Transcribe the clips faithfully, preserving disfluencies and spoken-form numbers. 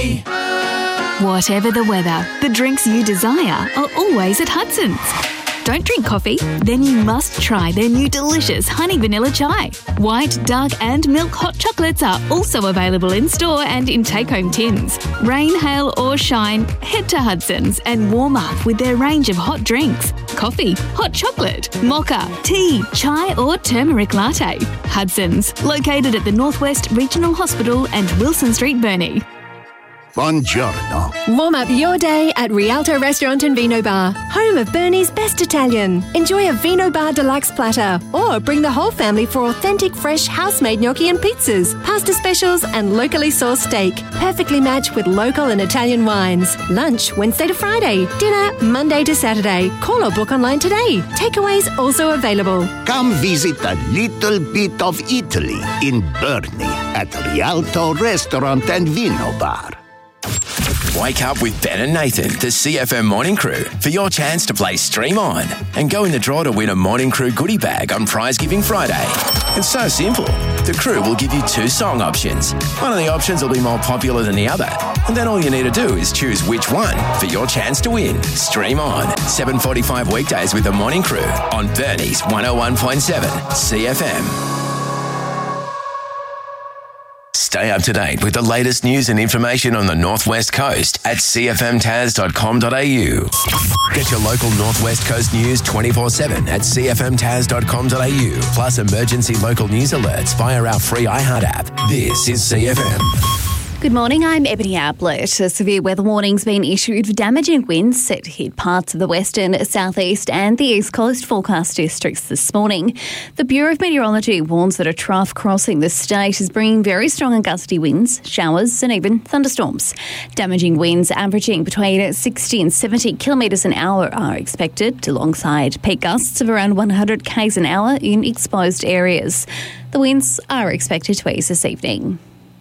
Burnie. Whatever the weather, the drinks you desire are always at Hudson's. Don't drink coffee? Then you must try their new delicious honey vanilla chai. White, dark and milk hot chocolates are also available in store and in take-home tins. Rain, hail or shine, head to Hudson's and warm up with their range of hot drinks. Coffee, hot chocolate, mocha, tea, chai or turmeric latte. Hudson's, located at the Northwest Regional Hospital and Wilson Street, Burnie. Buongiorno. Warm up your day at Rialto Restaurant and Vino Bar, home of Burnie's best Italian. Enjoy a Vino Bar deluxe platter or bring the whole family for authentic fresh house-made gnocchi and pizzas, pasta specials and locally sourced steak, perfectly matched with local and Italian wines. Lunch Wednesday to Friday, dinner Monday to Saturday. Call or book online today. Takeaways also available. Come visit a little bit of Italy in Burnie at Rialto Restaurant and Vino Bar. Wake up with Ben and Nathan, the C F M Morning Crew, for your chance to play Stream On and go in the draw to win a Morning Crew goodie bag on Prize Giving Friday. It's so simple. The crew will give you two song options. One of the options will be more popular than the other, and then all you need to do is choose which one for your chance to win. Stream On, seven forty-five weekdays with the Morning Crew on Burnie's one oh one point seven C F M. Stay up to date with the latest news and information on the Northwest Coast at c f m tas dot com dot a u. Get your local Northwest Coast news twenty-four seven at c f m tas dot com dot a u, plus emergency local news alerts via our free iHeart app. This is C F M. Good morning, I'm Ebony Ablett. A severe weather warning's been issued for damaging winds set to hit parts of the western, southeast and the east coast forecast districts this morning. The Bureau of Meteorology warns that a trough crossing the state is bringing very strong and gusty winds, showers and even thunderstorms. Damaging winds averaging between sixty and seventy kilometres an hour are expected, alongside peak gusts of around one hundred k's an hour in exposed areas. The winds are expected to ease this evening.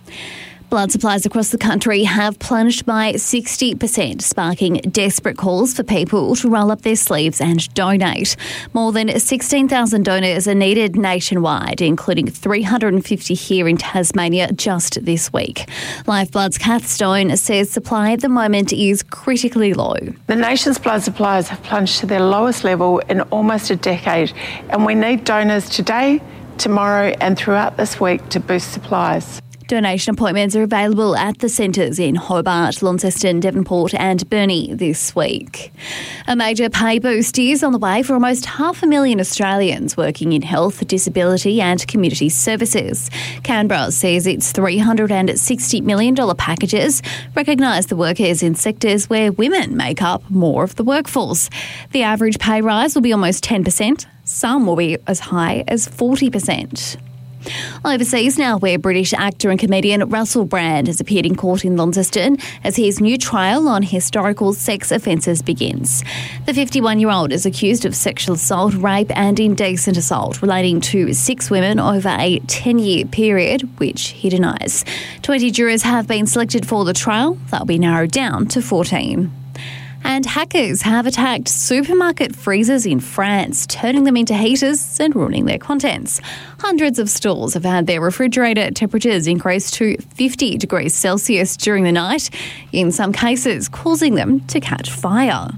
Blood supplies across the country have plunged by sixty percent, sparking desperate calls for people to roll up their sleeves and donate. More than sixteen thousand donors are needed nationwide, including three hundred fifty here in Tasmania just this week. Lifeblood's Kath Stone says supply at the moment is critically low. The nation's blood supplies have plunged to their lowest level in almost a decade, and we need donors today, tomorrow and throughout this week to boost supplies. Donation appointments are available at the centres in Hobart, Launceston, Devonport and Burnie this week. A major pay boost is on the way for almost half a million Australians working in health, disability and community services. Canberra says its three hundred sixty million dollars packages recognise the workers in sectors where women make up more of the workforce. The average pay rise will be almost ten percent. Some will be as high as forty percent. Overseas now, where British actor and comedian Russell Brand has appeared in court in Launceston as his new trial on historical sex offences begins. The fifty-one-year-old is accused of sexual assault, rape and indecent assault relating to six women over a ten-year period, which he denies. twenty jurors have been selected for the trial. They'll be narrowed down to fourteen. And hackers have attacked supermarket freezers in France, turning them into heaters and ruining their contents. Hundreds of stores have had their refrigerator temperatures increase to fifty degrees Celsius during the night, in some cases causing them to catch fire.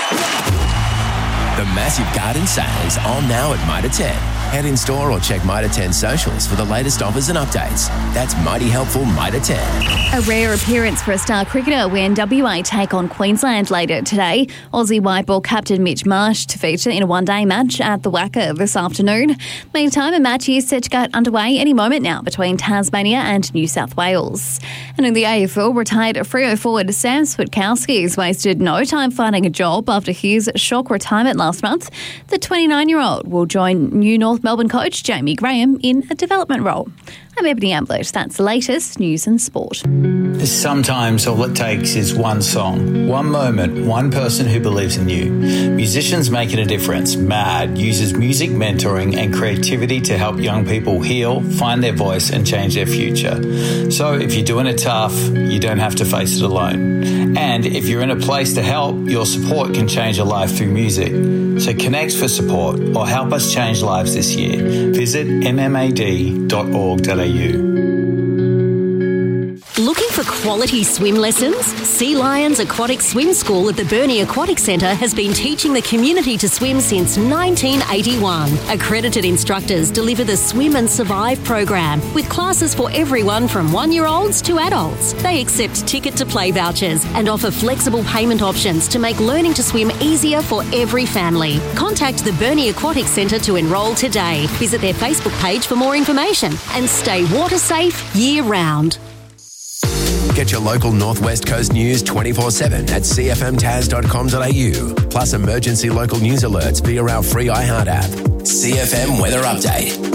The massive garden sale is on now at Mitre ten. Head in store or check Mitre ten socials for the latest offers and updates. That's mighty helpful Mitre ten. A rare appearance for a star cricketer when W A take on Queensland later today. Aussie white ball captain Mitch Marsh to feature in a one-day match at the Wacker this afternoon. Meantime, a match is set to get underway any moment now between Tasmania and New South Wales. And in the A F L, retired Freo forward Sam Switkowski has wasted no time finding a job after his shock retirement last month. The twenty-nine-year-old will join New North Melbourne coach Jamie Graham in a development role. I'm Ebony Ablett. That's the latest news and sport. Sometimes all it takes is one song, one moment, one person who believes in you. Musicians Making a Difference, MAD, uses music mentoring and creativity to help young people heal, find their voice and change their future. So if you're doing it tough, you don't have to face it alone. And if you're in a place to help, your support can change a life through music. So connect for support or help us change lives this year. Visit m m a d dot org dot a u. Looking Looking for quality swim lessons? Sea Lions Aquatic Swim School at the Burnie Aquatic Centre has been teaching the community to swim since nineteen eighty-one. Accredited instructors deliver the Swim and Survive program with classes for everyone from one-year-olds to adults. They accept ticket-to-play vouchers and offer flexible payment options to make learning to swim easier for every family. Contact the Burnie Aquatic Centre to enrol today. Visit their Facebook page for more information and stay water safe year-round. Get your local Northwest Coast news twenty-four seven at c f m tas dot com dot a u. Plus emergency local news alerts via our free iHeart app. C F M Weather Update.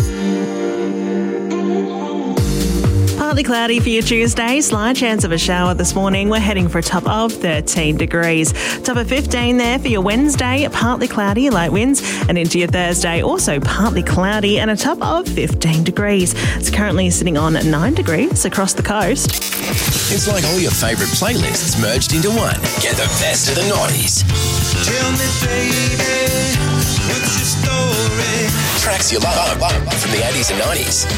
Partly cloudy for your Tuesday. Slight chance of a shower this morning. We're heading for a top of thirteen degrees. Top of fifteen there for your Wednesday. Partly cloudy, light winds. And into your Thursday, also partly cloudy and a top of fifteen degrees. It's currently sitting on nine degrees across the coast. It's like all your favourite playlists merged into one. Get the best of the noughties. Tell me, baby, what's your story? Tracks you love from the eighties and nineties.